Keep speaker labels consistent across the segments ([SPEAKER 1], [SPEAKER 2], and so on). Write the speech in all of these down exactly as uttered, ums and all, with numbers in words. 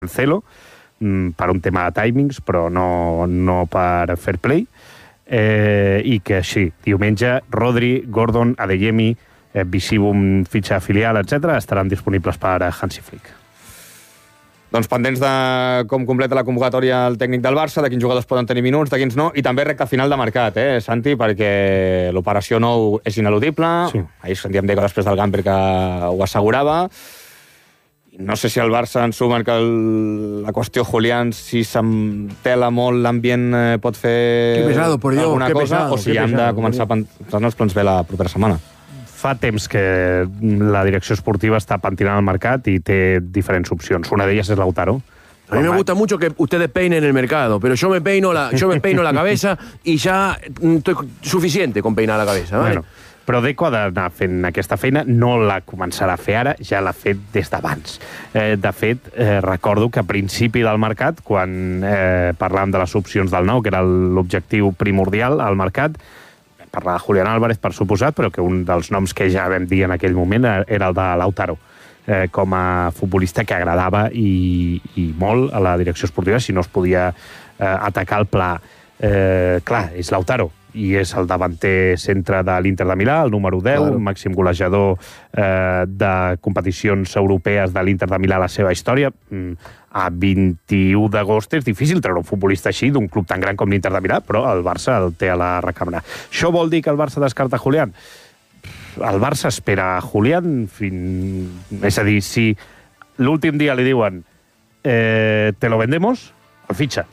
[SPEAKER 1] Cancelo, per un tema de timings, però no, no per fair play, eh, i que així, diumenge, Rodri, Gordon, Adeyemi, eh, Visibum, fitxa filial, etcètera, estaran disponibles per a Hansi Flick.
[SPEAKER 2] Doncs pendents de com completa la convocatòria el tècnic del Barça, de quins jugadors poden tenir minuts, de quins no, i també recta final de mercat, eh, Santi, perquè l'operació nou és ineludible. Sí. Ahir sentíem dir que després del Gamper que ho assegurava. No sé si el Barça en suma que el, la qüestió Julián, si s'entela molt l'ambient, eh, pot fer
[SPEAKER 3] pesado, por Dios,
[SPEAKER 2] alguna cosa,
[SPEAKER 3] pesado,
[SPEAKER 2] o si han de començar a pensar els plans bé la propera setmana.
[SPEAKER 1] Fa temps que la direcció esportiva està pentinant el mercat y té diferents opcions. Una d'elles és Lautaro.
[SPEAKER 3] A mí me gusta mucho que ustedes peinen el mercado, pero yo me peino la, yo me peino la cabeza y ya estoy suficiente con peinar la cabeza. ¿Vale?
[SPEAKER 1] Bueno, però Deco ha d'anar fent aquesta feina, no la començarà a fer ara, ja l'ha fet des d'abans. Eh, de fet, eh, recordo que a principi del mercat, quan eh, parlàvem de les opcions del nou, que era l'objectiu primordial al mercat, parlar de Julián Álvarez, per suposat, però que un dels noms que ja vam dir en aquell moment era el de Lautaro, eh, com a futbolista que agradava i, i molt a la direcció esportiva, si no es podia eh, atacar el pla. Eh, clar, és Lautaro, i és el davanter centre de l'Inter de Milà, el número deu, claro. Màxim golejador eh, de competicions europees de l'Inter de Milà a la seva història. A vint-i-u d'agost és difícil treure un futbolista així d'un club tan gran com l'Inter de Milà, però el Barça el té a la recambra. Això vol dir que el Barça descarta Julián? El Barça espera Julián fin... És a dir, si l'últim dia li diuen eh, te lo vendemos, el fitxa.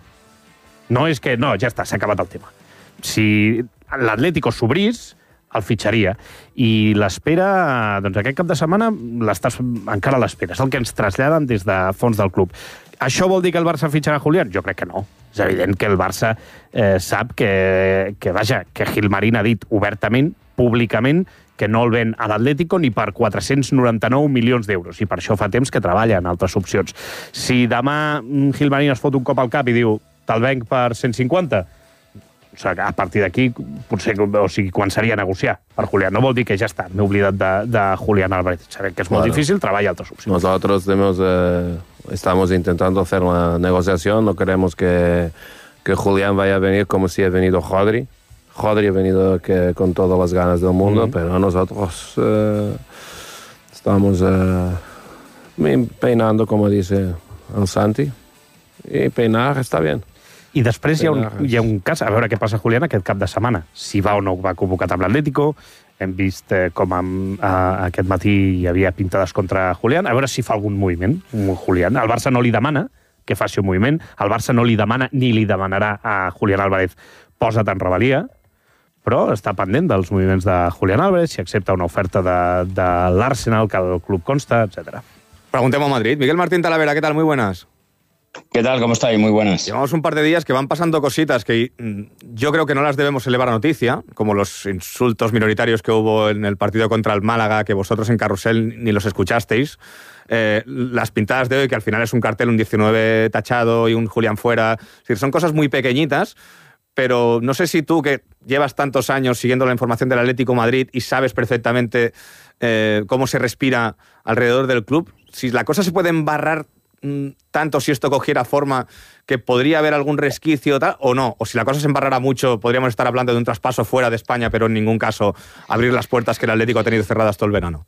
[SPEAKER 1] No és que, no, ja està, s'ha acabat el tema. Si l'Atlético s'obrís, el fitxaria. I l'espera, doncs aquest cap de setmana l'estàs encara a l'espera. És el que ens traslladen des de fons del club. Això vol dir que el Barça fitxarà Julián? Jo crec que no. És evident que el Barça eh, sap que, que, vaja, que Gilmarín ha dit obertament, públicament, que no el ven a l'Atlético ni per quatre-cents noranta-nou milions d'euros. I per això fa temps que treballa en altres opcions. Si demà Gilmarín es fot un cop al cap i diu te'l venc per cent cinquanta, o sigui, a partir d'aquí, potser, o sigui, quan seria negociar per Julián. No vol dir que ja està, m'he oblidat de, de Julián Álvarez. Sabem que és molt claro. Difícil, treballa altres opcions.
[SPEAKER 4] Nosotros tenemos, eh, estamos intentando hacer una negociación, no queremos que, que Julián vaya a venir como si ha venido Rodri. Rodri ha venido que, con todas las ganas del mundo, mm-hmm. pero nosotros eh, estamos eh, peinando, como dice el Santi, y peinar está bien.
[SPEAKER 1] I després hi ha, un, hi ha un cas, a veure què passa a Julián aquest cap de setmana. Si va o no va convocat amb l'Atlético, hem vist eh, com amb, eh, aquest matí hi havia pintades contra Julián, a veure si fa algun moviment, Julián. El Barça no li demana que faci un moviment, el Barça no li demana ni li demanarà a Julián Álvarez posa't en rebel·lia, però està pendent dels moviments de Julián Álvarez, si accepta una oferta de, de l'Arsenal, que el club consta, etcètera.
[SPEAKER 2] Preguntem a Madrid. Miguel Martín Talavera, ¿qué tal? Muy buenas.
[SPEAKER 5] ¿Qué tal? ¿Cómo estáis? Muy buenas.
[SPEAKER 2] Llevamos un par de días que van pasando cositas que yo creo que no las debemos elevar a noticia, como los insultos minoritarios que hubo en el partido contra el Málaga, que vosotros en Carrusel ni los escuchasteis. Eh, las pintadas de hoy, que al final es un cartel, un diecinueve tachado y un Julián fuera. Es decir, son cosas muy pequeñitas, pero no sé si tú, que llevas tantos años siguiendo la información del Atlético de Madrid y sabes perfectamente eh, cómo se respira alrededor del club, si la cosa se puede embarrar tanto si esto cogiera forma que podría haber algún resquicio tal, o no, o si la cosa se embarrara mucho podríamos estar hablando de un traspaso fuera de España, pero en ningún caso abrir las puertas que el Atlético ha tenido cerradas todo el verano.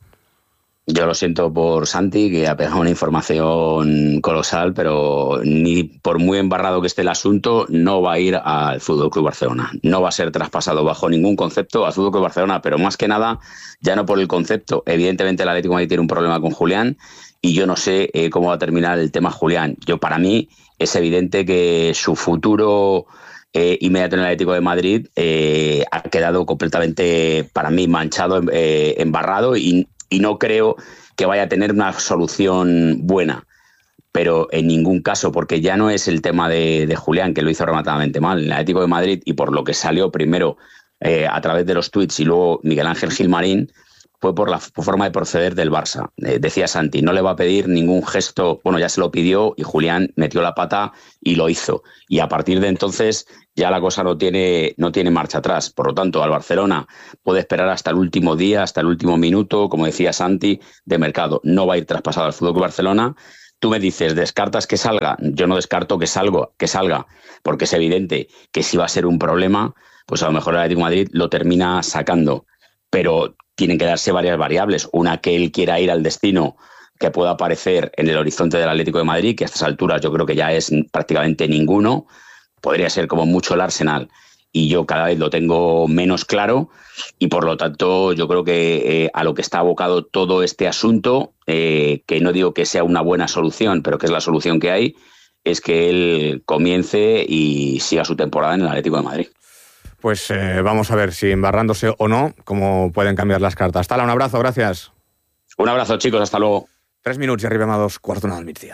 [SPEAKER 5] Yo lo siento por Santi, que ha pegado una información colosal, pero ni por muy embarrado que esté el asunto, no va a ir al F C Barcelona. No va a ser traspasado bajo ningún concepto al F C Barcelona, pero más que nada, ya no por el concepto. Evidentemente el Atlético de Madrid tiene un problema con Julián, y yo no sé eh, cómo va a terminar el tema Julián. Yo, para mí, es evidente que su futuro eh, inmediato en el Atlético de Madrid eh, ha quedado completamente, para mí, manchado, eh, embarrado, y, y no creo que vaya a tener una solución buena. Pero en ningún caso, porque ya no es el tema de, de Julián, que lo hizo rematadamente mal en el Atlético de Madrid, y por lo que salió primero eh, a través de los tuits y luego Miguel Ángel Gilmarín, fue por la forma de proceder del Barça. Eh, decía Santi, no le va a pedir ningún gesto, bueno, ya se lo pidió y Julián metió la pata y lo hizo. Y a partir de entonces ya la cosa no tiene, no tiene marcha atrás. Por lo tanto, al Barcelona puede esperar hasta el último día, hasta el último minuto, como decía Santi, de mercado. No va a ir traspasado al F C Barcelona, tú me dices, ¿descartas que salga? Yo no descarto que, salgo, que salga, porque es evidente que si va a ser un problema, pues a lo mejor el Atlético de Madrid lo termina sacando. Pero tienen que darse varias variables. Una, que él quiera ir al destino que pueda aparecer en el horizonte del Atlético de Madrid, que a estas alturas yo creo que ya es prácticamente ninguno. Podría ser como mucho el Arsenal, y yo cada vez lo tengo menos claro, y por lo tanto yo creo que eh, a lo que está abocado todo este asunto, eh, que no digo que sea una buena solución, pero que es la solución que hay, es que él comience y siga su temporada en el Atlético de Madrid.
[SPEAKER 2] Pues eh, vamos a ver si embarrándose o no, cómo pueden cambiar las cartas. Tala, un abrazo, gracias.
[SPEAKER 5] Un abrazo, chicos, hasta luego.
[SPEAKER 2] Tres minuts i arribem a dos quarts d'una del migdia.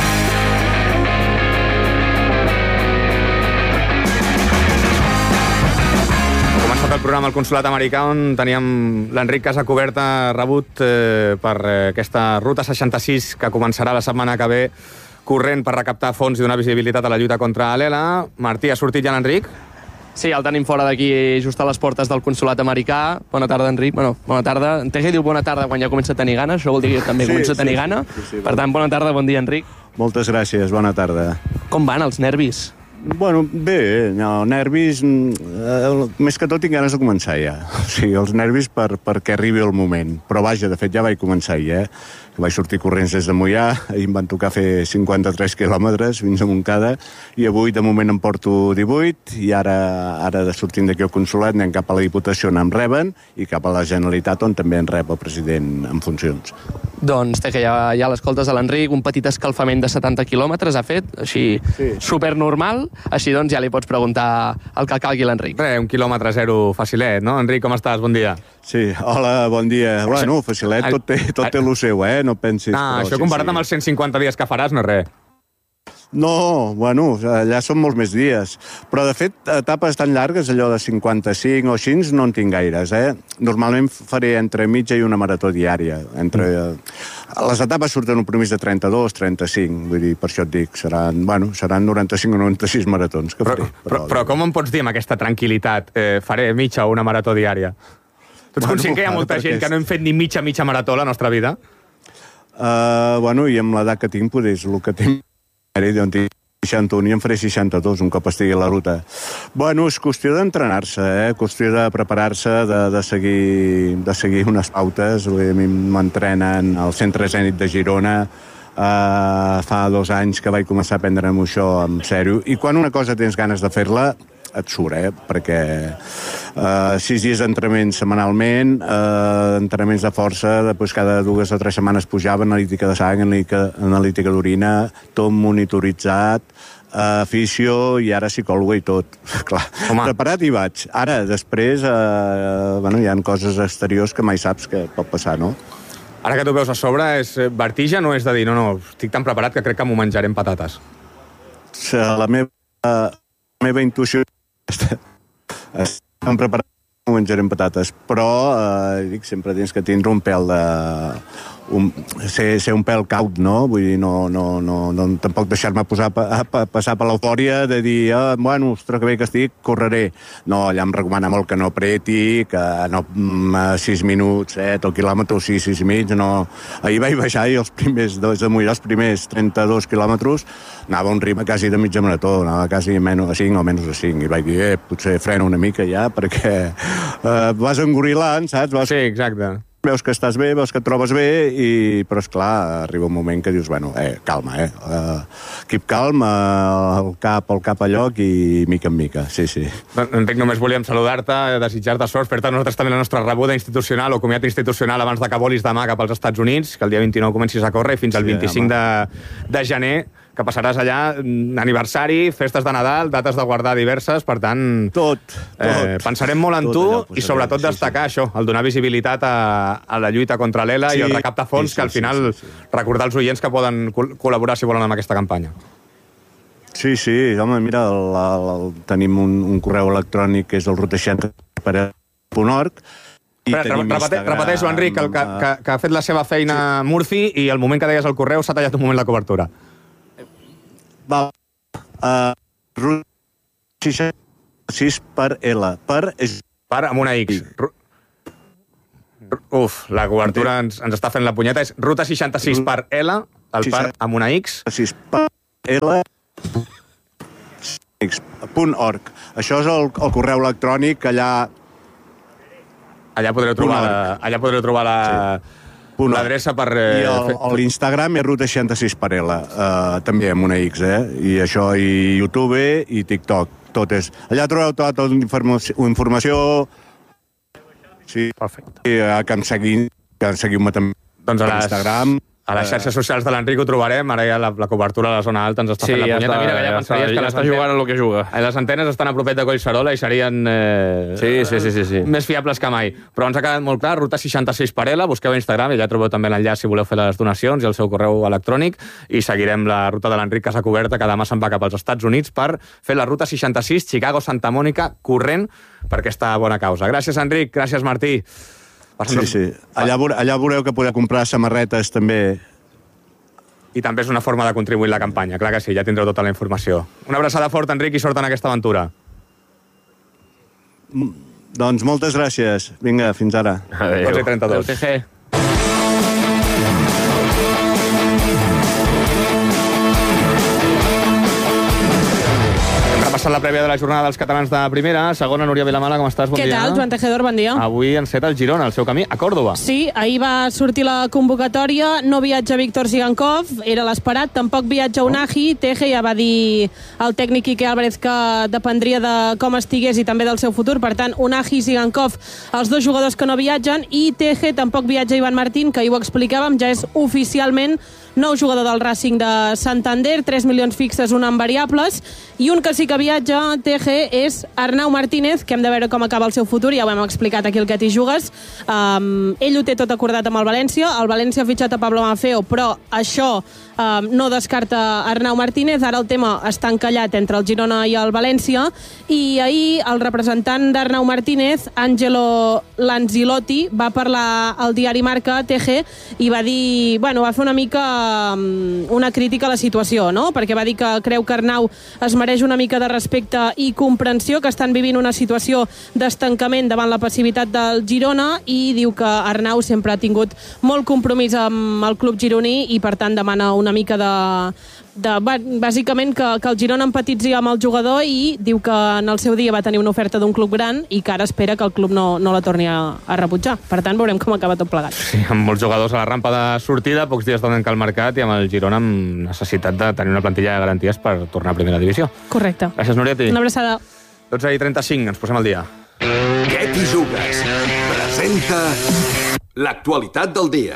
[SPEAKER 2] El programa al Consolat Americà, on teníem l'Enric Casacuberta rebut eh, per eh, aquesta ruta seixanta-sis que començarà la setmana que ve, corrent per recaptar fons i donar visibilitat a la lluita contra l'Ela. Martí, ha sortit ja l'Enric?
[SPEAKER 6] Sí, el tenim fora d'aquí, just a les portes del Consolat Americà. Bona tarda, Enric. Bueno, bona tarda. Entenc que diu bona tarda quan ja comença a tenir gana. Això vol dir que jo també sí, començo a tenir sí, gana. Sí, sí, per tant, bona tarda, bon dia, Enric.
[SPEAKER 7] Moltes gràcies, bona tarda.
[SPEAKER 6] Com van els nervis?
[SPEAKER 7] Bueno, bé, no, nervis... Eh, més que tot tinc ganes de començar ja. O sigui, els nervis per, perquè arribi el moment. Però vaja, de fet ja vaig començar ahir, eh? Que vaig sortir corrents des de Moià, ahir em van tocar fer cinquanta-tres quilòmetres fins a Montcada, i avui de moment em porto divuit, i ara, ara de sortint d'aquí al Consolat anem cap a la Diputació on em reben, i cap a la Generalitat on també en rep el president en funcions.
[SPEAKER 6] Doncs té que ja, ja l'escoltes a l'Enric, un petit escalfament de setanta quilòmetres ha fet, així sí. Supernormal, així doncs ja li pots preguntar el que calgui l'Enric.
[SPEAKER 2] Re, un quilòmetre zero facilet, no? Enric, com estàs? Bon dia.
[SPEAKER 7] Sí, hola, bon dia. Bueno, facilet, tot té, tot té lo seu, eh? No pensis...
[SPEAKER 2] No, això sí, comparat sí. amb els cent cinquanta dies que faràs no és res.
[SPEAKER 7] No, bueno, allà són molts més dies. Però, de fet, etapes tan llargues, allò de cinquanta-cinc o així, no en tinc gaires, eh? Normalment faré entre mitja i una marató diària. Entre... Les etapes surten un promís de trenta-dos, trenta-cinc, vull dir, per això et dic, seran, bueno, seran noranta-cinc o noranta-sis maratons que faré.
[SPEAKER 2] Però, però, però com em pots dir amb aquesta tranquil·litat, eh, faré mitja o una marató diària? Tu ets bueno, conscient que hi ha molta gent que no hem fet ni mitja, mitja marató a la nostra vida?
[SPEAKER 7] Uh, bueno, i amb l'edat que tinc, pues, és el que tinc. D'on tinc seixanta-un i en faré seixanta-dos un cop estigui a la ruta. Bueno, és qüestió d'entrenar-se, eh? Qüestió de preparar-se, de, de, seguir, de seguir unes pautes. A mi m'entrenen al Centre Zènit de Girona. Uh, fa dos anys que vaig començar a prendre'm això en sèrio. I quan una cosa tens ganes de fer-la, et surt, eh? Perquè uh, sis dies d'entrenament setmanalment, uh, entrenaments de força, després cada dues o tres setmanes pujava, analítica de sang, analítica, analítica d'orina, tot monitoritzat, uh, fisio i ara psicòloga i tot. Clar, home. Preparat hi vaig. Ara, després, uh, bueno, hi ha coses exteriors que mai saps que pot passar, no?
[SPEAKER 2] Ara que tu veus a sobre, és vertigen o és de dir, no, no, estic tan preparat que crec que m'ho menjaré amb patates?
[SPEAKER 7] La meva, uh, la meva intuïció estem preparats per menjar amb patates, però eh, dic, sempre tens que tindre un pèl de... Un, ser, ser un pèl caut, no? Vull dir, no, no, no, no tampoc deixar-me posar, a, a, passar per l'eufòria de dir, ah, bueno, ostres, que bé que estic, correré. No, allà em recomana molt que no apreti, que no sis minuts, set o quilòmetres, sis, sis i mig, no... Ahir vaig baixar i els primers, des de Mollà, els primers trenta-dos quilòmetres, anava a un ritme quasi de mitja marató, anava quasi a menys de cinc o menys de cinc, i vaig dir, eh, potser freno una mica ja, perquè eh, vas engorilant, saps? Vas...
[SPEAKER 2] Sí, exacte.
[SPEAKER 7] Veus que estàs bé, veus que et trobes bé, i... però, esclar, arriba un moment que dius, bueno, eh, calma, eh? Uh, keep calm, uh, el cap, el cap a lloc i mica en mica, sí, sí.
[SPEAKER 2] Enric, només volíem saludar-te, desitjar-te sort, fer-te nosaltres també la nostra rebuda institucional o comiat institucional abans de que volis demà cap als Estats Units, que el dia vint-i-nou comencis a córrer i fins al sí, vint-i-cinc de, de gener, que passaràs allà aniversari, festes de Nadal, dates de guardar diverses, per tant...
[SPEAKER 7] Tot, tot.
[SPEAKER 2] Eh, pensarem molt en tu i sobretot destacar sí, sí. això, el donar visibilitat a, a la lluita contra l'Ela sí, i el recaptar fons, sí, sí, que al final sí, sí, sí. recordar als oients que poden col- col·laborar si volen amb aquesta campanya.
[SPEAKER 7] Sí, sí, home, mira, el, el, el, tenim un, un correu electrònic que és el ruta seixanta per a punt org.
[SPEAKER 2] Repete, repeteixo, Enric, el que, que, que ha fet la seva feina sí. Murci i el moment que deies el correu s'ha tallat un moment la cobertura.
[SPEAKER 7] Va, uh, ruta seixanta-sis per L, per...
[SPEAKER 2] Per amb una X. Uf, la cobertura ens, ens està fent la punyeta. És ruta seixanta-sis per L, el parc amb una X.
[SPEAKER 7] sis P L punt org. Això és el, el correu electrònic, allà...
[SPEAKER 2] Allà podreu trobar la, allà podreu trobar la, sí. l'adreça per...
[SPEAKER 7] I el, l'Instagram és ruta seixanta-sis per L, uh, també amb una X, eh? I això, i YouTube i TikTok, tot és... Allà trobeu tota la informació, informació... Sí,
[SPEAKER 1] perfecte.
[SPEAKER 7] I, uh, que em seguin, que em seguiu-me també
[SPEAKER 2] doncs
[SPEAKER 7] per Instagram.
[SPEAKER 2] A les xarxes socials de l'Enric ho trobarem, ara ja la, la cobertura a la zona alta ens està
[SPEAKER 4] sí,
[SPEAKER 2] fent la
[SPEAKER 4] ja
[SPEAKER 2] punyeta.
[SPEAKER 4] Està,
[SPEAKER 2] Mira que ja,
[SPEAKER 4] ja
[SPEAKER 2] pensaries
[SPEAKER 4] està,
[SPEAKER 2] que
[SPEAKER 4] ja està jugant en el que juga.
[SPEAKER 2] Les antenes estan a propet de Collserola i serien eh,
[SPEAKER 4] sí, sí, sí, sí, sí.
[SPEAKER 2] més fiables que mai. Però ens ha quedat molt clar, ruta seixanta-sis per L, busqueu a Instagram i allà trobeu també l'enllaç si voleu fer les donacions i el seu correu electrònic i seguirem la ruta de l'Enric Casa Coberta, que demà se'n va cap als Estats Units per fer la ruta seixanta-sis Chicago-Santa Mònica corrent per aquesta bona causa. Gràcies, Enric. Gràcies, Martí.
[SPEAKER 7] Sí, sí. Allà, allà veureu que podeu comprar samarretes també.
[SPEAKER 2] I també és una forma de contribuir a la campanya. Clar que sí, ja tindreu tota la informació. Una abraçada forta, Enric, i sort en aquesta aventura.
[SPEAKER 7] Mm, doncs moltes gràcies. Vinga, fins ara.
[SPEAKER 2] Adéu. dotze i trenta-dos.
[SPEAKER 6] Adéu, T G.
[SPEAKER 2] Passant la prèvia de la jornada dels catalans de primera. Segona, Núria Vilamala, com estàs? Bon
[SPEAKER 8] Què
[SPEAKER 2] dia.
[SPEAKER 8] tal, Joan Tejedor? Bon dia.
[SPEAKER 2] Avui enceta el Girona, el seu camí a Còrdova.
[SPEAKER 8] Sí, ahir va sortir la convocatòria, no viatja Víctor Zigankov, era l'esperat, tampoc viatja Unagi, Teje ja va dir el tècnic Quique Álvarez que dependria de com estigués i també del seu futur, per tant, Unagi i Zigankov, els dos jugadors que no viatgen, i Teje tampoc viatja Ivan Martín, que ahir ho explicàvem, ja és oficialment nou jugador del Racing de Santander, tres milions fixes, un en variables, i un que sí que viatja, T G, és Arnau Martínez, que hem de veure com acaba el seu futur, ja ho hem explicat aquí al Que t'hi jugues. Um, ell ho té tot acordat amb el València, el València ha fitxat a Pablo Maffeo, però això um, no descarta Arnau Martínez, ara el tema està encallat entre el Girona i el València, i ahir el representant d'Arnau Martínez, Angelo Lanzilotti, va parlar al diari Marca, T G, i va dir, bueno, va fer una mica una crítica a la situació, no? Perquè va dir que creu que Arnau es mereix una mica de respecte i comprensió, que estan vivint una situació d'estancament davant la passivitat del Girona, i diu que Arnau sempre ha tingut molt compromís amb el club gironí i per tant demana una mica de, de bàsicament que, que el Girona empatitzi amb el jugador, i diu que en el seu dia va tenir una oferta d'un club gran i que ara espera que el club no, no la torni a, a rebutjar. Per tant, veurem com acaba tot plegat.
[SPEAKER 2] Sí, amb molts jugadors a la rampa de sortida, pocs dies donen que el mercat, i amb el Girona amb necessitat de tenir una plantilla de garanties per tornar a primera divisió.
[SPEAKER 8] Correcte.
[SPEAKER 2] Gràcies, Núria.
[SPEAKER 8] Una abraçada.
[SPEAKER 2] dotze i trenta-cinc, ens posem al dia.
[SPEAKER 9] Què t'hi jugues? Presenta l'actualitat del dia.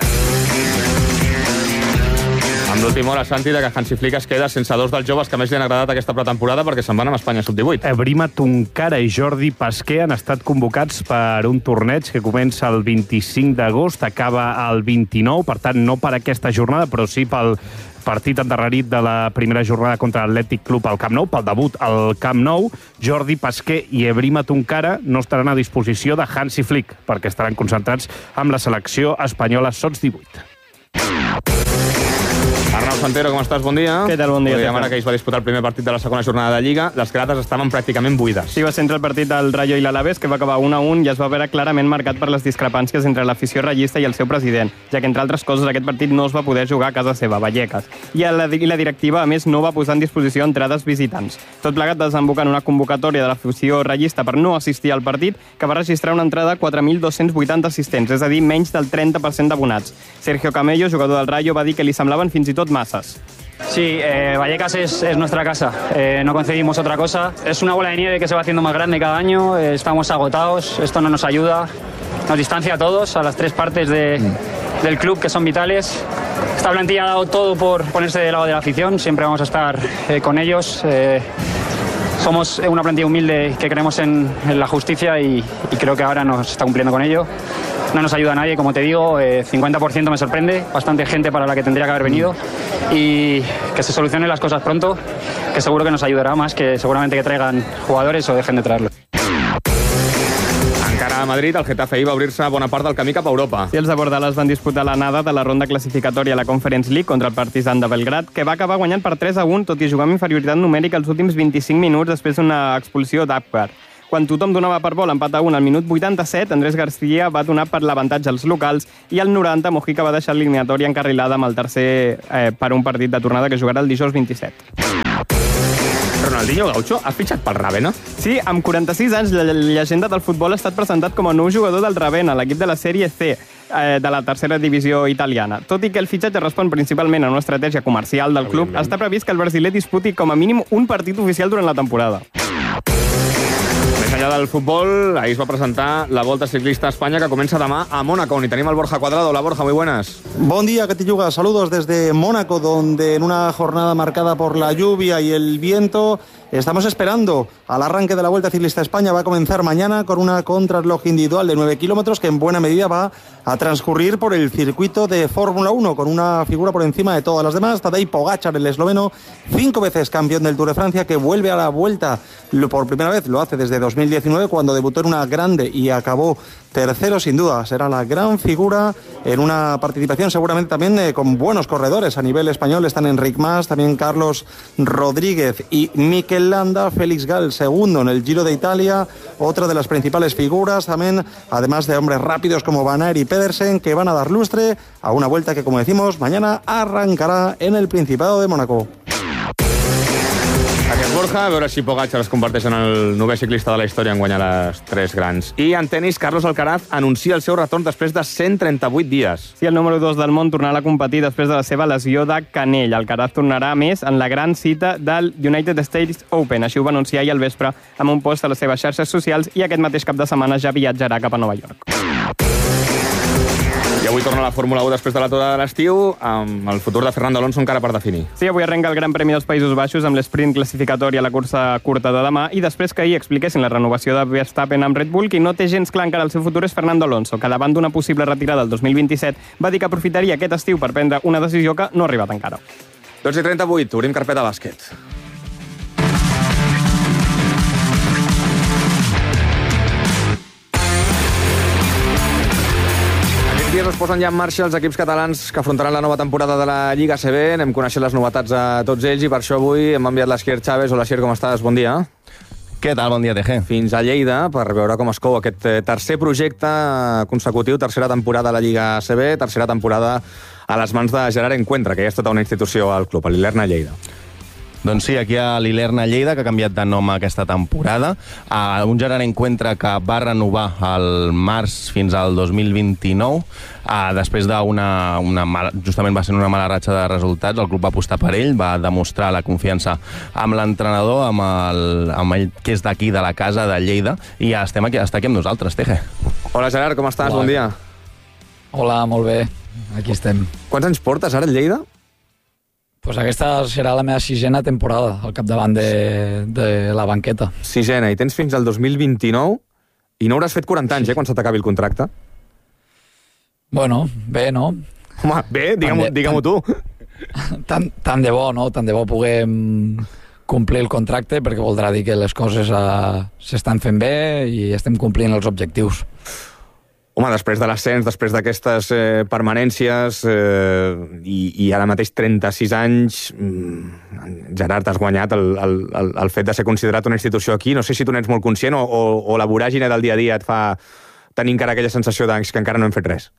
[SPEAKER 2] Amb l'última hora, Santi, de que Hansi Flick es queda sense dos dels joves que més li han agradat aquesta pretemporada perquè se'n van amb Espanya sub divuit.
[SPEAKER 1] Brima Tuncara i Jordi Pasquer han estat convocats per un torneig que comença el vint-i-cinc d'agost, acaba el vint-i-nou, per tant, no per aquesta jornada, però sí pel partit endarrerit de la primera jornada contra l'Atlètic Club al Camp Nou, pel debut al Camp Nou. Jordi Pasquer i Brima Tuncara no estaran a disposició de Hansi Flick perquè estaran concentrats amb la selecció espanyola sots divuit.
[SPEAKER 2] Arnau Santero, com estàs? Bon dia.
[SPEAKER 10] Què tal? Bon dia.
[SPEAKER 2] Podríem ara que ahir es va disputar el primer partit de la segona jornada de Lliga. Les grades estaven pràcticament buides.
[SPEAKER 10] Sí, va ser entre el partit del Rayo i l'Alaves, que va acabar un a un i es va veure clarament marcat per les discrepàncies entre l'afició rayista i el seu president, ja que, entre altres coses, aquest partit no es va poder jugar a casa seva, Vallecas. I la, i la directiva, a més, no va posar en disposició entrades visitants. Tot plegat desemboca en una convocatòria de l'afició rayista per no assistir al partit, que va registrar una entrada de quatre mil dos-cents vuitanta assistents, és a dir, menys del trenta per cent d'abonats. Sergio Camello, jugador del Rayo, va dir que li semblaven fins i tot masses.
[SPEAKER 11] Sí, eh, Vallecas es, es nuestra casa, eh, no concebimos otra cosa. Es una bola de nieve que se va haciendo más grande cada año, eh, estamos agotados, esto no nos ayuda, nos distancia a todos, a las tres partes de, del club que son vitales. Esta plantilla ha dado todo por ponerse del lado de la afición, siempre vamos a estar eh, con ellos. Eh, somos una plantilla humilde que creemos en, en la justicia y, y creo que ahora nos está cumpliendo con ello. No nos ayuda a nadie, como te digo, eh, cincuenta por ciento me sorprende, bastante gente para la que tendría que haber venido, y que se solucionen las cosas pronto, que seguro que nos ayudará más que seguramente que traigan jugadores o dejen de traerlos.
[SPEAKER 2] Encara a Madrid, el Getafe ahir va obrir-se bona part del camí cap a Europa.
[SPEAKER 10] I els de Bordalàs van disputar l'anada de la ronda classificatòria a la Conference League contra el Partizan de Belgrad, que va acabar guanyant per tres a un, tot i jugar amb inferioritat numèrica els últims vint-i-cinc minuts després d'una expulsió d'Apgar. Quan tothom donava per bo l'empat a un al minut vuitanta-set, Andrés García va donar per l'avantatge als locals i al noranta Mojica va deixar l'eliminatòria encarrilada amb el tercer eh, per un partit de tornada que jugarà el dijous vint-i-set.
[SPEAKER 2] Ronaldinho Gaucho ha fitxat pel Ravenna?
[SPEAKER 10] Sí, amb quaranta-sis anys, la llegenda del futbol ha estat presentat com a nou jugador del Ravenna, l'equip de la Sèrie C, eh, de la tercera divisió italiana. Tot i que el fitxatge respon principalment a una estratègia comercial del club, està previst que el brasiler disputi com a mínim un partit oficial durant la temporada.
[SPEAKER 2] Més enllà del futbol, ahir es va presentar la Volta Ciclista a Espanya, que comença demà a Mónaco, on hi tenim el Borja Cuadrado. Hola, Borja, muy buenas.
[SPEAKER 12] Buen día, Catilluga. Saludos desde Mónaco, donde en una jornada marcada por la lluvia y el viento estamos esperando al arranque de la Vuelta Ciclista a España. Va a comenzar mañana con una contrarreloj individual de nueve kilómetros que en buena medida va a transcurrir por el circuito de Fórmula uno, con una figura por encima de todas las demás, Tadej Pogačar, el esloveno, cinco veces campeón del Tour de Francia, que vuelve a la Vuelta por primera vez. Lo hace desde dos mil diecinueve, cuando debutó en una grande y acabó tercero. Sin duda será la gran figura en una participación seguramente también eh, con buenos corredores a nivel español. Están Enric Mas, también Carlos Rodríguez y Mikel Landa. Félix Gall, segundo en el Giro de Italia, otra de las principales figuras también, además de hombres rápidos como Van Aert y Pedersen, que van a dar lustre a una Vuelta que, como decimos, mañana arrancará en el Principado de Mónaco.
[SPEAKER 2] Aquest Borja, a veure si Pogačar es converteix en el novè ciclista de la història en guanyar les tres grans. I en tenis, Carlos Alcaraz anuncia el seu retorn després de cent trenta-vuit dies.
[SPEAKER 10] Sí, el número dos del món tornarà a competir després de la seva lesió de canell. Alcaraz tornarà, a més, en la gran cita del United States Open. Així ho va anunciar ahir al vespre amb un post a les seves xarxes socials i aquest mateix cap de setmana ja viatjarà cap a Nova York.
[SPEAKER 2] I avui torna la Fórmula u després de l'aturada de l'estiu, amb el futur de Fernando Alonso encara per definir.
[SPEAKER 10] Sí, avui arrenca el Gran Premi dels Països Baixos amb l'esprint classificatori a la cursa curta de demà i després que ahir expliquessin la renovació de Verstappen amb Red Bull, qui no té gens clar encara el seu futur és Fernando Alonso, que davant d'una possible retirada el dos mil vint-i-set va dir que aprofitaria aquest estiu per prendre una decisió que no ha arribat encara.
[SPEAKER 2] dotze i trenta-vuit, obrim carpeta bàsquet. Dies es posen ja en marxa els equips catalans que afrontaran la nova temporada de la Lliga A C B. Anem coneixent les novetats a tots ells i per això avui hem enviat l'Asier Chávez. Hola, Asier, com estàs? Bon dia.
[SPEAKER 13] Què tal? Bon dia, T G.
[SPEAKER 2] Fins a Lleida per veure com es cou aquest tercer projecte consecutiu, tercera temporada a la Lliga A C B, tercera temporada a les mans de Gerard Encuentra, que ja és tota una institució al club, a l'Ilerna Lleida.
[SPEAKER 13] Doncs sí, aquí a l'Ilerna Lleida, que ha canviat de nom aquesta temporada. Uh, un Gerard Encuentra que va renovar el març fins al dos mil vint-i-nou. Uh, després d'una... Una mala, justament va ser una mala ratxa de resultats, el club va apostar per ell, va demostrar la confiança amb l'entrenador, amb, el, amb ell que és d'aquí, de la casa de Lleida, i ja estem aquí, està aquí amb nosaltres, Teje.
[SPEAKER 2] Hola, Gerard, com estàs? Hola. Bon dia.
[SPEAKER 14] Hola, molt bé. Aquí estem.
[SPEAKER 2] Quants anys portes ara a Lleida?
[SPEAKER 14] Pues aquesta serà la meva sisena temporada al capdavant de, de la banqueta.
[SPEAKER 2] Sisena, i tens fins al dos mil vint-i-nou i no hauràs fet quaranta anys, sí. eh, quan se t'acabi el contracte?
[SPEAKER 14] Bueno, bé, no?
[SPEAKER 2] Home, bé, digue-m'ho digue tu.
[SPEAKER 14] Tant, tant de bo, no? Tant de bo puguem complir el contracte, perquè voldrà dir que les coses uh, s'estan fent bé i estem complint els objectius.
[SPEAKER 2] Home, després de l'ascens, després d'aquestes eh, permanències eh, i, i ara mateix trenta-sis anys, mm, Gerard, has guanyat el, el, el, el fet de ser considerat una institució aquí. No sé si tu n'ets molt conscient o, o, o la voràgine del dia a dia et fa tenir encara aquella sensació que encara no hem fet res.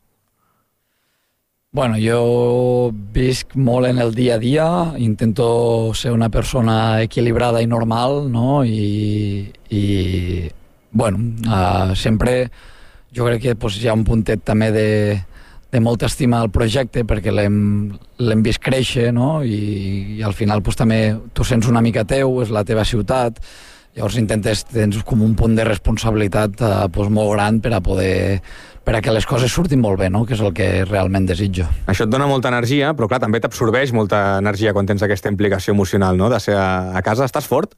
[SPEAKER 14] Bueno, jo visc molt en el dia a dia, intento ser una persona equilibrada i normal, no? I, i bueno, uh, sempre... Jo crec que pues, hi ha un puntet també de, de molta estima al projecte perquè l'hem vist créixer, no? I, i al final pues, també tu sents una mica teu, és la teva ciutat, llavors intentes, tens com un punt de responsabilitat eh, pues, molt gran per a poder per a que les coses surtin molt bé, no? Que és el que realment desitjo.
[SPEAKER 2] Això et dona molta energia, però clar, també t'absorbeix molta energia quan tens aquesta implicació emocional, no? De ser a, a casa. Estàs fort?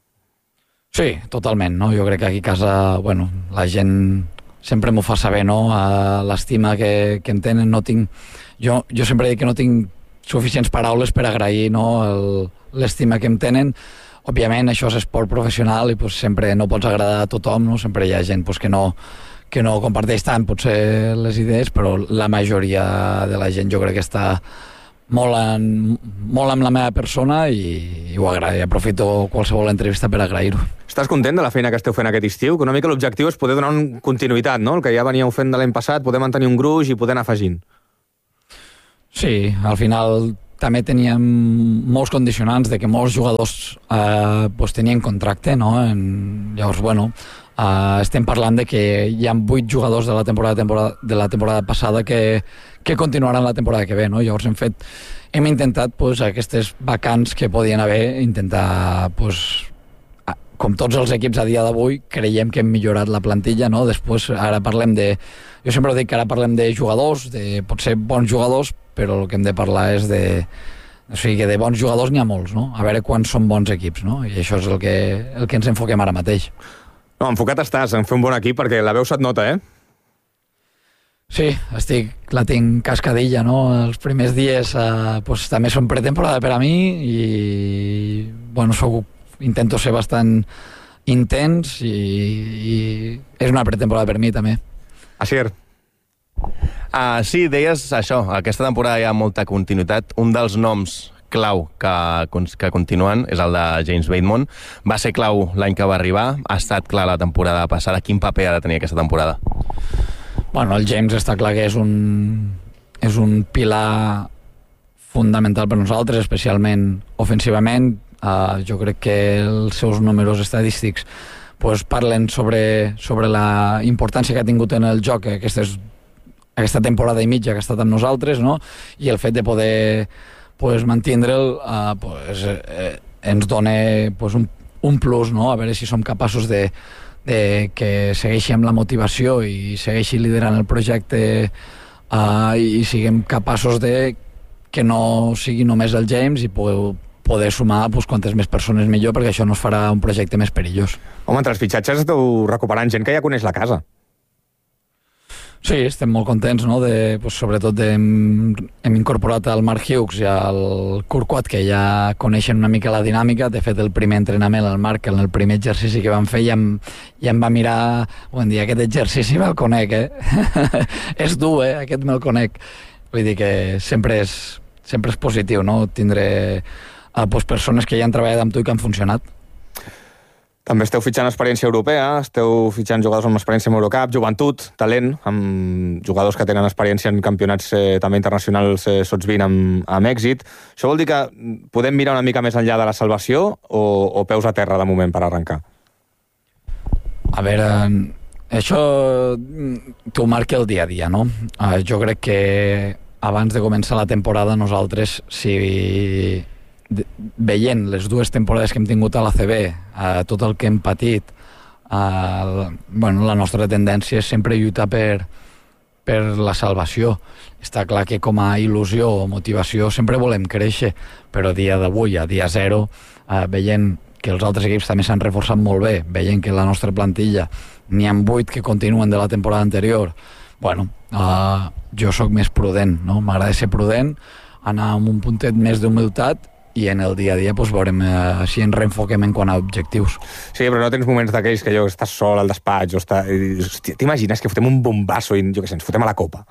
[SPEAKER 14] Sí, totalment, no? Jo crec que aquí a casa, bueno, la gent... sempre m'ho fa saber, no? Uh, l'estima que, que em tenen, no tinc... Jo, jo sempre dic que no tinc suficients paraules per agrair, no? l'estima que em tenen. Òbviament, això és esport professional i pues, sempre no pots agradar a tothom, no? Sempre hi ha gent pues, que, no, que no comparteix tant potser les idees, però la majoria de la gent jo crec que està molt, en, molt amb la meva persona i, i ho agraï. Aprofito qualsevol entrevista per agrair-ho.
[SPEAKER 2] Estàs content de la feina que esteu fent aquest estiu? Que una mica l'objectiu és poder donar una continuïtat, no? El que ja veníeu fent de l'any passat, poder mantenir un gruix i poder anar afegint.
[SPEAKER 14] Sí, al final també teníem molts condicionants de que molts jugadors eh, pues tenien contracte, no? En, llavors, bueno, Uh, estem parlant de que hi ha vuit jugadors de la temporada, temporada de la temporada passada que, que continuaran la temporada que ve, no? Llavors hem fet, hem intentat pues, aquestes vacants que podien haver, intentar pues, com tots els equips a dia d'avui, creiem que hem millorat la plantilla, no? Després ara parlem de, jo sempre dic que ara parlem de jugadors, de potser bons jugadors, però el que hem de parlar és de, o sigui que de bons jugadors n'hi ha molts, no? A veure quants són bons equips, no? I això és el que, el que ens enfoquem ara mateix.
[SPEAKER 2] No, enfocat estàs en fer un bon equip perquè la veu se't nota, eh?
[SPEAKER 14] Sí, estic, la tinc cascadilla, no? Els primers dies eh, pues, també són pretemporada per a mi i bueno, soc, intento ser bastant intens i, i és una pretemporada per mi també.
[SPEAKER 2] Asier.
[SPEAKER 13] Uh, sí, deies això, aquesta temporada hi ha molta continuïtat. Un dels noms clau que, que continuen és el de James Bateman. Va ser clau l'any que va arribar, ha estat clar la temporada passada. Quin paper ha de tenir aquesta temporada?
[SPEAKER 14] Bueno, el James està clar que és un, és un pilar fundamental per nosaltres, especialment ofensivament. Uh, jo crec que els seus números estadístics pues, parlen sobre, sobre la importància que ha tingut en el joc aquestes, aquesta temporada i mitja que ha estat amb nosaltres, no? I el fet de poder pues, mantindre'l uh, pues, eh, ens dona pues, un, un plus, no? A veure si som capaços de, de que segueixi amb la motivació i segueixi liderant el projecte uh, i siguem capaços de que no sigui només el James i poder, poder sumar pues, quantes més persones millor, perquè això no es farà un projecte més perillós.
[SPEAKER 2] Home, entre els fitxatges esteu recuperant gent que ja coneix la casa.
[SPEAKER 14] Sí, estem molt contents, no? De, pues, sobretot de, hem, hem incorporat al Mark Hughes i al Kurquat, que ja coneixen una mica la dinàmica. De fet, el primer entrenament, el Mark, en el primer exercici que vam fer, ja em, ja em va mirar, bon dia, aquest exercici me'l conec, eh? És dur, eh? Aquest me'l conec. Vull dir que sempre és, sempre és positiu, no? Tindre eh, pues, persones que ja han treballat amb tu i que han funcionat.
[SPEAKER 2] També esteu fitxant experiència europea, esteu fitxant jugadors amb experiència en Eurocup, joventut, talent, amb jugadors que tenen experiència en campionats eh, també internacionals eh, sots vint amb, amb èxit. Això vol dir que podem mirar una mica més enllà de la salvació o, o peus a terra de moment per arrencar?
[SPEAKER 14] A veure, això t'ho marca el dia a dia, no? Uh, jo crec que abans de començar la temporada nosaltres, si... De, veient les dues temporades que hem tingut a l'A C B, eh, tot el que hem patit, eh, bueno, la nostra tendència és sempre lluitar per, per la salvació. Està clar que com a il·lusió o motivació sempre volem créixer, però a dia d'avui, a dia zero, eh, veient que els altres equips també s'han reforçat molt bé, veient que la nostra plantilla n'hi ha vuit que continuen de la temporada anterior, bueno, eh, jo sóc més prudent, no? M'agrada ser prudent, anar amb un puntet més d'humilitat i en el dia a dia doncs, veurem eh, si ens reenfoquem en quant a objectius.
[SPEAKER 2] Sí, però no tens moments d'aquells que jo estàs sol al despatx o està... T'imagines que fotem un bombasso i jo què sé, ens fotem a la Copa?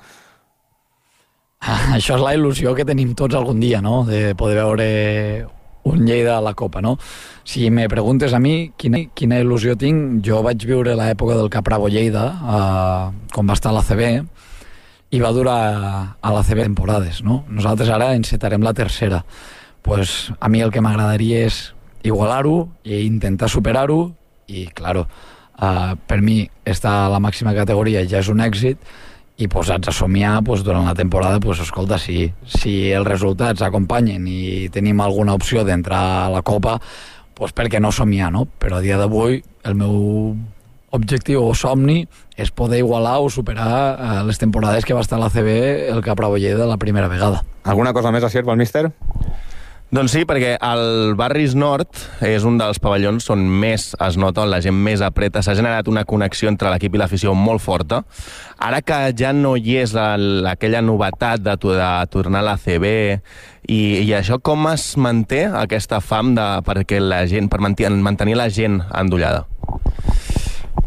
[SPEAKER 14] Ah, això és la il·lusió que tenim tots algun dia, no? De poder veure un Lleida a la Copa, no? Si me preguntes a mi quina, quina il·lusió tinc, jo vaig viure l'època del Capravo Lleida, eh, quan va estar a l'A C B, i va durar a l'A C B temporades, no? Nosaltres ara encetarem la tercera. Pues a mi el que m'agradaria és igualar-ho i intentar superar-ho i, claro, uh, per mi estar a la màxima categoria ja és un èxit i posats a somiar pues, durant la temporada, pues, escolta, si, si els resultats acompanyen i tenim alguna opció d'entrar a la Copa, pues, per què no somiar, no? Però a dia d'avui el meu objectiu o somni és poder igualar o superar uh, les temporades que va estar a l'A C B el Capravo Lleida la primera vegada.
[SPEAKER 2] Alguna cosa més a cert pel míster?
[SPEAKER 13] Doncs sí, perquè el Barris Nord és un dels pavellons on més es nota, on la gent més apreta. S'ha generat una connexió entre l'equip i l'afició molt forta. Ara que ja no hi és la, la, aquella novetat de, de tornar a l'A C B i, i això, com es manté aquesta fam de, perquè la gent, per mantenir, mantenir la gent endollada?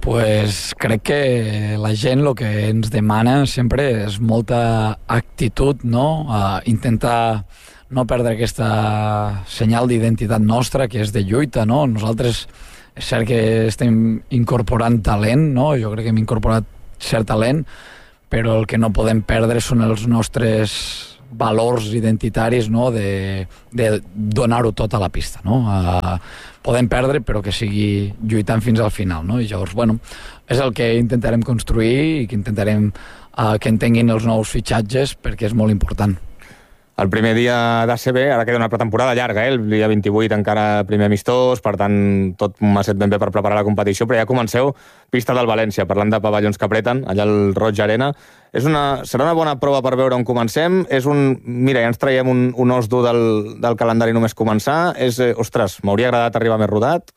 [SPEAKER 14] Pues crec que la gent el que ens demana sempre és molta actitud, no? Uh, intentar no perdre aquesta senyal d'identitat nostra, que és de lluita, no? Nosaltres és cert que estem incorporant talent, no? Jo crec que hem incorporat cert talent, però el que no podem perdre són els nostres valors identitaris, no? de, de donar-ho tot a la pista, no? Uh, podem perdre, però que sigui lluitant fins al final, no? I llavors, bueno, és el que intentarem construir i que intentarem uh, que entenguin els nous fitxatges, perquè és molt important.
[SPEAKER 2] El primer dia d'A C B, ara queda una pretemporada llarga, eh? El dia vint-i-vuit encara primer amistós, per tant, tot m'ha set ben bé per preparar la competició, però ja comenceu pista del València, parlant de pavellons que apreten, allà al Roig Arena. És una, serà una bona prova per veure on comencem? És un... Mira, ja ens traiem un, un os dur del, del calendari només començar. És, eh, ostres, m'hauria agradat arribar més rodat?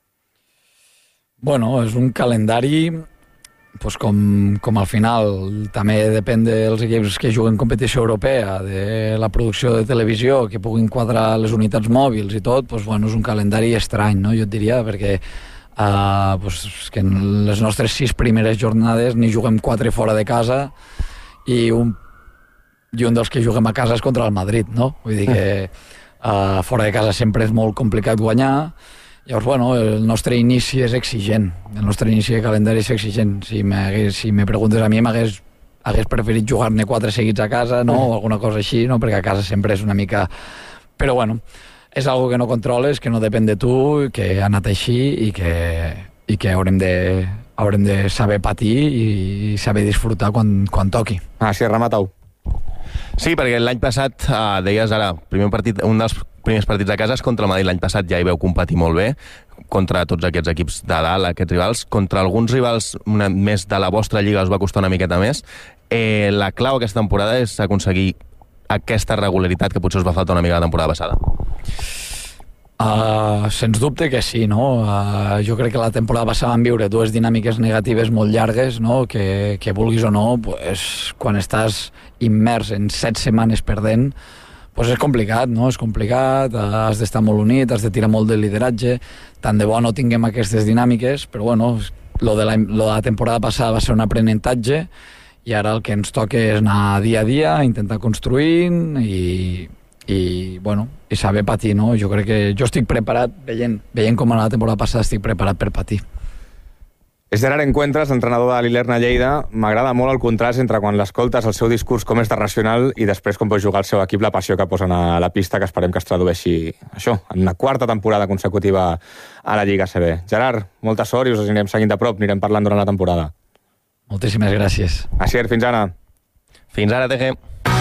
[SPEAKER 14] Bueno, és un calendari... Pues com, com al final també depèn dels equips que juguen competició europea, de la producció de televisió, que puguin quadrar les unitats mòbils i tot, pues, bueno, és un calendari estrany, no? Jo et diria, perquè uh, pues, que en les nostres sis primeres jornades ni juguem quatre fora de casa i un, i un dels que juguem a casa és contra el Madrid, no? Vull dir que uh, fora de casa sempre és molt complicat guanyar. Llavors, bueno, el nostre inici és exigent, el nostre inici de calendari és exigent. Si, si me preguntes a mi, m'hagués hagués preferit jugar-ne quatre seguits a casa, no? O alguna cosa així, no? Perquè a casa sempre és una mica... Però, bueno, és algo que no controles, que no depèn de tu, que ha anat així i que, i que haurem, de, haurem de saber patir i saber disfrutar quan, quan toqui.
[SPEAKER 2] Ah, sí, rematau.
[SPEAKER 13] Sí, perquè l'any passat, eh, deies ara, primer partit, un dels primers partits a casa és contra el Madrid. L'any passat ja hi veu competir molt bé contra tots aquests equips de dalt, aquests rivals. Contra alguns rivals una, més de la vostra lliga us va costar una miqueta més. Eh, la clau aquesta temporada és aconseguir aquesta regularitat que potser us va faltar una mica la temporada passada.
[SPEAKER 14] Uh, sens dubte que sí, no? Uh, jo crec que la temporada passada vam viure dues dinàmiques negatives molt llargues, no? Que, que vulguis o no, pues, quan estàs immers en set setmanes perdent, pues és complicat, no? És complicat, has d'estar molt unit, has de tirar molt de lideratge, tant de bo no tinguem aquestes dinàmiques, però bueno, lo de la, lo de la temporada passada va ser un aprenentatge i ara el que ens toca és anar dia a dia, intentar construir i, i, bueno, i saber patir, no? Jo crec que jo estic preparat, veient, veient com a la temporada passada estic preparat per patir.
[SPEAKER 2] És Gerard Encuentras, entrenador de l'Ilerna Lleida. M'agrada molt el contrast entre quan l'escoltes el seu discurs com és de racional i després com pot jugar el seu equip, la passió que posen a la pista, que esperem que es tradueixi això, en una quarta temporada consecutiva a la Lliga A C B. Gerard, molta sort i us anirem seguint de prop, anirem parlant durant la temporada.
[SPEAKER 14] Moltíssimes gràcies.
[SPEAKER 2] Asier, fins ara.
[SPEAKER 13] Fins ara, T G.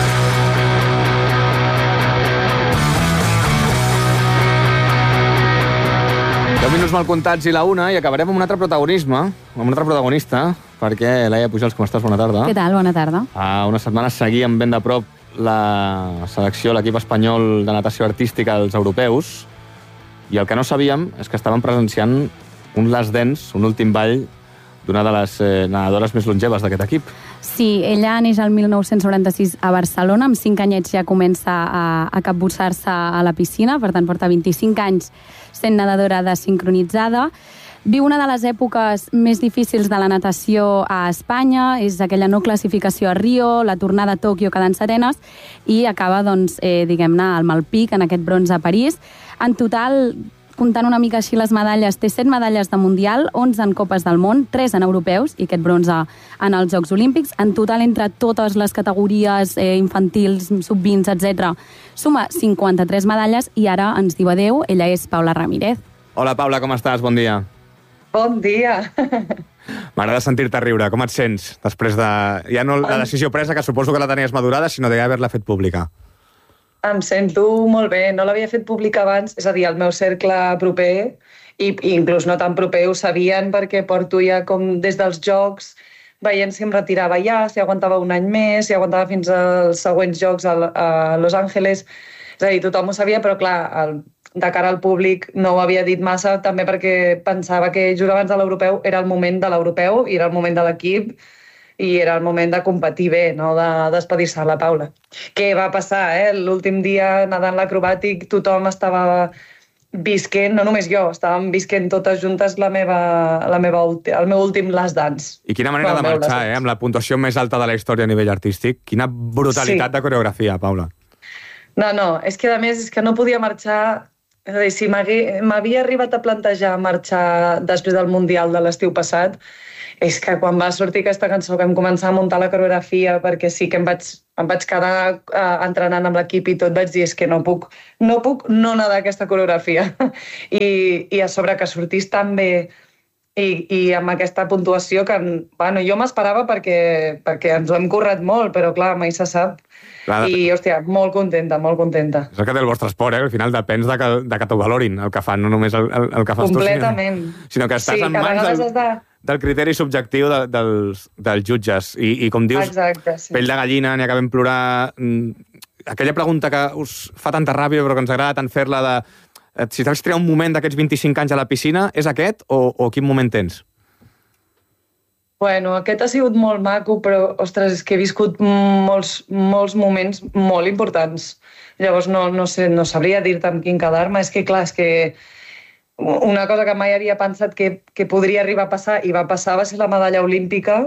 [SPEAKER 2] deu minuts mal comptats i la una, i acabarem amb un altre protagonisme, amb un altre protagonista, perquè, Laia Pujals, com estàs? Bona tarda.
[SPEAKER 15] Què tal? Bona tarda.
[SPEAKER 2] A unes setmanes seguíem ben de prop la selecció, l'equip espanyol de natació artística dels europeus, i el que no sabíem és que estaven presenciant un last dance, un últim ball, d'una de les eh, nedadores més longeves d'aquest equip.
[SPEAKER 15] Sí, ella neix el mil nou-cents noranta-sis a Barcelona, amb cinc anyets ja comença a, a capbussar-se a la piscina, per tant porta vint-i-cinc anys sent nedadora desincronitzada. Viu una de les èpoques més difícils de la natació a Espanya, és aquella no classificació a Rio, la tornada a Tòquio quedant serenes, i acaba, doncs, eh, diguem-ne, al Malpic, en aquest bronze a París. En total, comptant una mica així les medalles, té set medalles de Mundial, onze en Copes del Món, tres en Europeus i aquest bronze en els Jocs Olímpics. En total, entre totes les categories eh, infantils, sub vint, etcètera, suma cinquanta-tres medalles i ara ens diu adeu. Ella és Paula Ramírez.
[SPEAKER 2] Hola, Paula, com estàs? Bon dia.
[SPEAKER 16] Bon dia.
[SPEAKER 2] M'agrada sentir-te riure. Com et sents després de... Ja no la decisió presa, que suposo que la tenies madurada, sinó d'haver-la fet pública.
[SPEAKER 16] Em sento molt bé. No l'havia fet pública abans, és a dir, el meu cercle proper, i, i inclús no tan proper, ho sabien perquè porto ja com des dels Jocs veient si em retirava ja, si aguantava un any més, si aguantava fins als següents Jocs a, a Los Angeles. És a dir, tothom ho sabia, però clar, el, de cara al públic no ho havia dit massa, també perquè pensava que just abans de l'europeu era el moment de l'europeu i era el moment de l'equip i era el moment de competir bé, no de despedir-se a la Paula. Què va passar, eh? L'últim dia nedant l'acrobàtic tothom estava visquent, no només jo, estàvem visquent totes juntes la meva, la meva, el meu últim Last Dance.
[SPEAKER 2] I quina manera de marxar, eh? Amb la puntuació més alta de la història a nivell artístic. Quina brutalitat sí. de coreografia, Paula.
[SPEAKER 16] No, no, és que a més és que no podia marxar... És a dir, si m'havia arribat a plantejar marxar després del Mundial de l'estiu passat, és que quan va sortir aquesta cançó que vam començar a muntar la coreografia, perquè sí que em vaig, em vaig quedar uh, entrenant amb l'equip i tot, vaig dir, és que no puc no puc no nedar aquesta coreografia. I, I a sobre que sortís tan bé i, i amb aquesta puntuació que, bueno, jo m'esperava perquè, perquè ens ho hem currat molt, però clar, mai se sap. Clar, I, hòstia, molt contenta, molt contenta.
[SPEAKER 2] És el que té el vostre esport, eh? Al final depens de que, de que t'ho valorin, el que fan, no només el, el, el que fas
[SPEAKER 16] completament.
[SPEAKER 2] tu, sinó, sinó que estàs
[SPEAKER 16] sí,
[SPEAKER 2] en mans del,
[SPEAKER 16] de...
[SPEAKER 2] del criteri subjectiu de, dels, dels jutges. I, I com dius,
[SPEAKER 16] exacte, sí.
[SPEAKER 2] Pell de gallina, n'hi acabem plorar... Aquella pregunta que us fa tanta ràbia però que ens agrada tant fer-la de si t'has triat un moment d'aquests vint-i-cinc anys a la piscina, és aquest o, o quin moment tens?
[SPEAKER 16] Bueno, aquest ha sigut molt maco, però, ostres, és que he viscut molts, molts moments molt importants. Llavors no, no, sé, no sabria dir-te amb quin quedar-me. És que, clar, és que una cosa que mai havia pensat que, que podria arribar a passar, i va passar, va ser la medalla olímpica,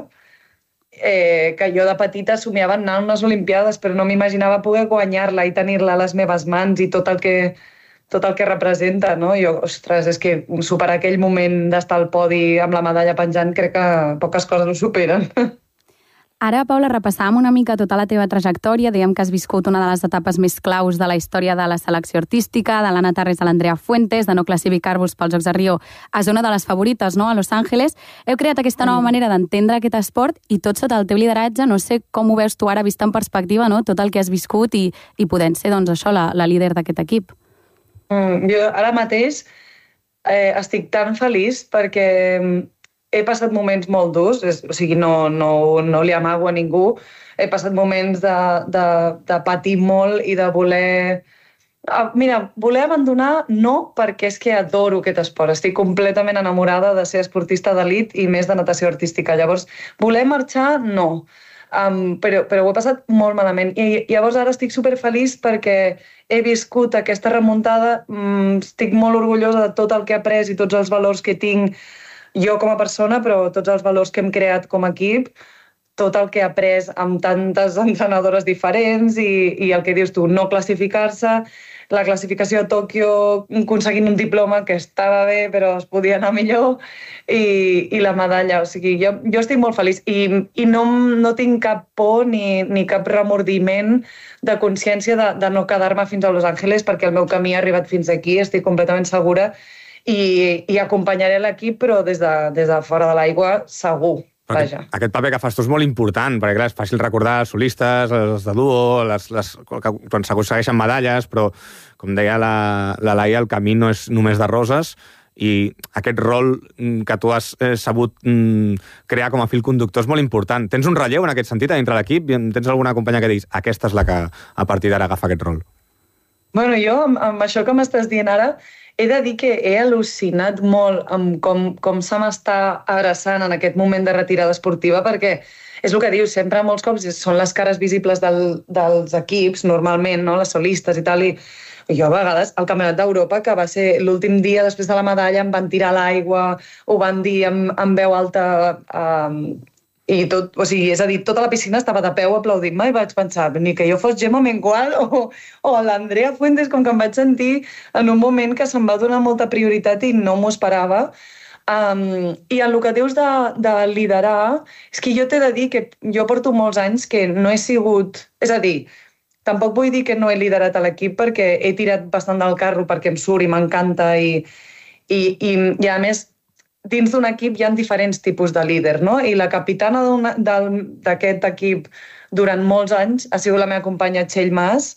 [SPEAKER 16] eh, que jo de petita somiava anar a unes Olimpiades, però no m'imaginava poder guanyar-la i tenir-la a les meves mans i tot el que... tot el que representa, no? Jo, ostres, és que superar aquell moment d'estar al podi amb la medalla penjant, crec que poques coses ho superen.
[SPEAKER 15] Ara, Paula, repassàvem una mica tota la teva trajectòria, dèiem que has viscut una de les etapes més claus de la història de la selecció artística, de l'Anna Tarrés a l'Andrea Fuentes, de no classificar-vos pels Jocs de Rio a ser una de les favorites, no?, a Los Angeles. Heu creat aquesta nova manera d'entendre aquest esport i tot sota el teu lideratge. No sé com ho veus tu ara vist en perspectiva, no?, tot el que has viscut i, i podent ser, doncs, això, la, la líder d'aquest equip.
[SPEAKER 16] Mm, jo ara mateix eh, estic tan feliç perquè he passat moments molt durs, és, o sigui, no, no, no li amago a ningú, he passat moments de, de, de patir molt i de voler... Ah, mira, voler abandonar no, perquè és que adoro aquest esport, estic completament enamorada de ser esportista d'elit i més de natació artística, llavors voler marxar no. Um, però, però ho he passat molt malament i llavors ara estic superfeliç perquè he viscut aquesta remuntada, um, estic molt orgullosa de tot el que he après i tots els valors que tinc jo com a persona, però tots els valors que hem creat com a equip, tot el que he après amb tantes entrenadores diferents i, i el que dius tu, no classificar-se, la classificació a Tòquio aconseguint un diploma que estava bé però es podia anar millor i, i la medalla, o sigui, jo, jo estic molt feliç i, i no, no tinc cap por ni, ni cap remordiment de consciència de, de no quedar-me fins a Los Angeles perquè el meu camí ha arribat fins aquí, estic completament segura i, i acompanyaré l'equip però des de, des de fora de l'aigua segur.
[SPEAKER 2] Aquest, aquest paper que fas tu és molt important, perquè clar, és fàcil recordar els solistes, els de duo, les, les, quan s'aconsegueixen medalles, però, com deia la, la Laia, el camí no és només de roses, i aquest rol que tu has eh, sabut mm, crear com a fil conductor és molt important. Tens un relleu en aquest sentit a dintre l'equip? Tens alguna companya que diguis, aquesta és la que a partir d'ara agafa aquest rol?
[SPEAKER 16] Bueno, jo, amb, amb això que m'estàs dient ara, he de dir que he al·lucinat molt amb com, com se m'està abraçant en aquest moment de retirada esportiva, perquè és el que dius, sempre molts cops són les cares visibles del, dels equips, normalment, no? Les solistes i tal, i jo a vegades, al Campionat d'Europa, que va ser l'últim dia després de la medalla, em van tirar a l'aigua, ho van dir amb, amb veu alta... Um, i tot, o sigui, és a dir, tota la piscina estava de peu aplaudint-me i vaig pensar, ni que jo fos Gemma Mengual o, o l'Andrea Fuentes, com que em vaig sentir en un moment que se'm va donar molta prioritat i no m'ho esperava. Um, I en el que dius de, de liderar, és que jo t'he de dir que jo porto molts anys que no he sigut... És a dir, tampoc vull dir que no he liderat a l'equip perquè he tirat bastant del carro perquè em surt i m'encanta i, i, i, i a més dins d'un equip hi ha diferents tipus de líder, no? I la capitana d'aquest equip durant molts anys ha sigut la meva companya Txell Mas,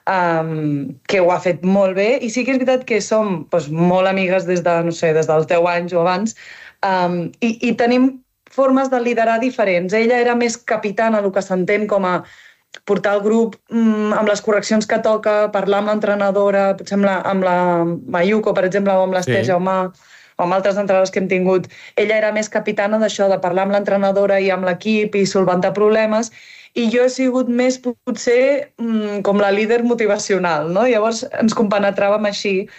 [SPEAKER 16] um, que ho ha fet molt bé, i sí que és veritat que som doncs, molt amigues des de, no sé, des dels deu anys o abans, um, i, i tenim formes de liderar diferents. Ella era més capitana, el que s'entén com a portar el grup um, amb les correccions que toca, parlar amb l'entrenadora, potser amb la, amb la Mayuko, per exemple, o amb l'Ester sí. Jaume, o amb altres entrenadors que hem tingut. Ella era més capitana d'això, de parlar amb l'entrenadora i amb l'equip i solventar problemes, i jo he sigut més, potser, com la líder motivacional, no? Llavors ens compenetràvem així.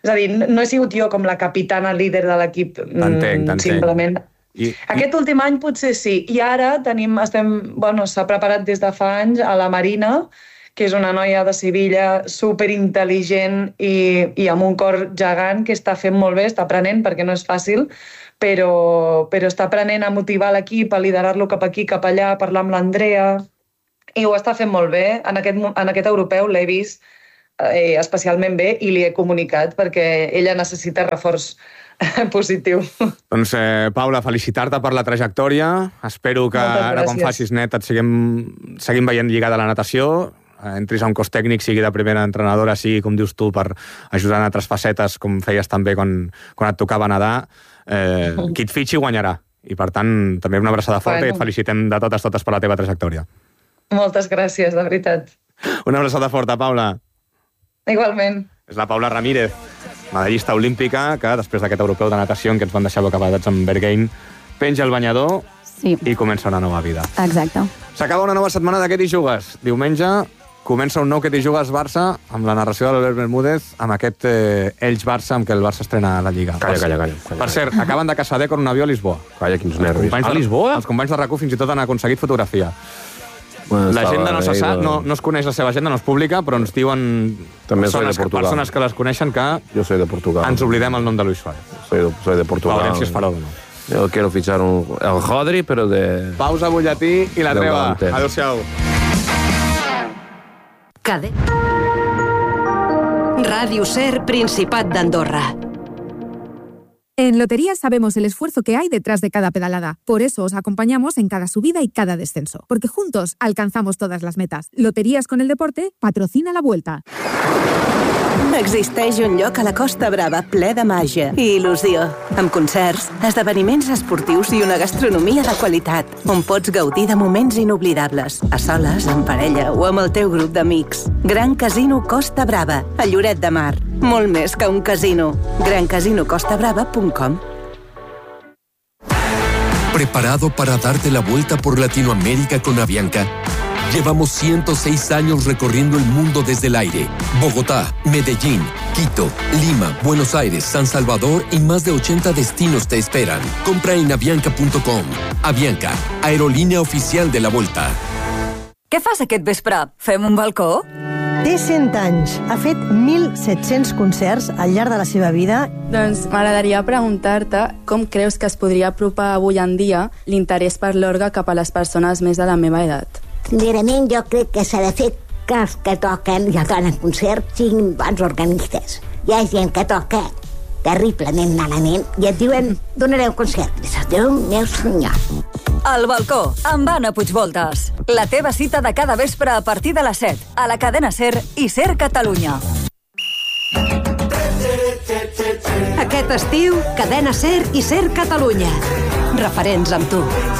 [SPEAKER 16] És a dir, no he sigut jo com la capitana líder de l'equip.
[SPEAKER 2] T'entenc, t'entenc.
[SPEAKER 16] Simplement.
[SPEAKER 2] I,
[SPEAKER 16] Aquest últim any potser sí. I ara tenim, estem, bueno, s'ha preparat des de fa anys a la Marina, que és una noia de Sevilla superintel·ligent i, i amb un cor gegant, que està fent molt bé, està aprenent, perquè no és fàcil, però, però està aprenent a motivar l'equip, a liderar-lo cap aquí, cap allà, a parlar amb l'Andrea, i ho està fent molt bé. En aquest, en aquest europeu l'he vist eh, especialment bé i li he comunicat, perquè ella necessita reforç positiu.
[SPEAKER 2] Doncs, eh, Paula, felicitar-te per la trajectòria. Espero que ara, quan facis net, et seguim, seguim veient lligada a la natació, entris a un cos tècnic, sigui de primera entrenadora, sigui, com dius tu, per ajudar en altres facetes, com feies també quan, quan et tocava nedar. Eh, qui et fitxi guanyarà. I, per tant, també una abraçada forta bueno. I et felicitem de totes, totes per la teva trajectòria.
[SPEAKER 16] Moltes gràcies, de veritat.
[SPEAKER 2] Una abraçada forta, Paula.
[SPEAKER 16] Igualment.
[SPEAKER 2] És la Paula Ramírez, medallista olímpica, que després d'aquest europeu de natació en què ens van deixar bocabadats amb Berghain, penja el banyador
[SPEAKER 15] sí.
[SPEAKER 2] I comença una nova vida.
[SPEAKER 15] Exacte.
[SPEAKER 2] S'acaba una nova setmana de Què t'hi jugues. Diumenge comença un nou Què t'hi jugues Barça, amb la narració de l'Albert Bermúdez, amb aquest eh, Elx-Barça, amb què el Barça estrena a la Lliga.
[SPEAKER 3] Calla, calla, calla.
[SPEAKER 2] Per, per cert, acaben de caçar Deco en un avió a Lisboa.
[SPEAKER 3] Calla, quins nervis.
[SPEAKER 2] A Lisboa? Els companys de RAC u fins i tot han aconseguit fotografia. Bueno, l'agenda no se sap, no, no es coneix la seva agenda, no és pública, però ens diuen
[SPEAKER 3] també
[SPEAKER 2] persones,
[SPEAKER 3] soy de Portugal.
[SPEAKER 2] Persones que les coneixen que
[SPEAKER 3] Yo soy de Portugal.
[SPEAKER 2] Ens oblidem el nom de Luis Suárez.
[SPEAKER 3] Soy de, soy de Portugal.
[SPEAKER 2] Veurem si és farol o no.
[SPEAKER 3] Yo quiero fichar un, el Hodri, però de...
[SPEAKER 2] Pausa, butlletí i la treva. Adéu-siau.
[SPEAKER 17] Cade. Radio Ser, Principat d'Andorra.
[SPEAKER 18] En Loterías sabemos el esfuerzo que hay detrás de cada pedalada. Por eso os acompañamos en cada subida y cada descenso. Porque juntos alcanzamos todas las metas. Loterías con el deporte patrocina la Vuelta.
[SPEAKER 17] Existeix un lloc a la Costa Brava ple de màgia i il·lusió, amb concerts, esdeveniments esportius i una gastronomia de qualitat, on pots gaudir de moments inoblidables, a soles, en parella o amb el teu grup d'amics. Gran Casino Costa Brava, a Lloret de Mar. Molt més que un casino. gran casino costa brava punt com.
[SPEAKER 19] ¿Preparado para darte la vuelta por Latinoamérica con Avianca? Llevamos ciento seis años recorriendo el mundo desde el aire. Bogotá, Medellín, Quito, Lima, Buenos Aires, San Salvador y más de ochenta destinos te esperan. Compra en avianca punto com. Avianca, aerolínea oficial de la Volta.
[SPEAKER 20] Què fas aquest vespre? Fem un balcó?
[SPEAKER 21] Té cent anys. Ha fet mil set-cents concerts al llarg de la seva vida.
[SPEAKER 22] Doncs m'agradaria preguntar-te com creus que es podria apropar avui en dia l'interès per l'orgue cap a les persones més de la meva edat?
[SPEAKER 23] Sincerament, jo crec que s'ha de fer que els que toquen i els donen concert siguin bons organistes. Hi ha gent que toca terriblement malament i et diuen donareu concert. Déu meu senyor.
[SPEAKER 20] El balcó, amb Anna Puigvoltes. La teva cita de cada vespre a partir de les set, a la cadena Ser i Ser Catalunya.
[SPEAKER 17] Aquest estiu, cadena Ser i Ser Catalunya. Referents amb tu.